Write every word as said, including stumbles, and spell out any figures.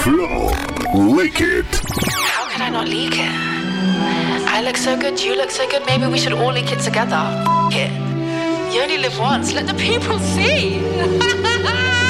Flo, lick it. How can I not leak it? I look so good, you look so good, maybe we should all leak it together. F- it. You only live once, let the people see.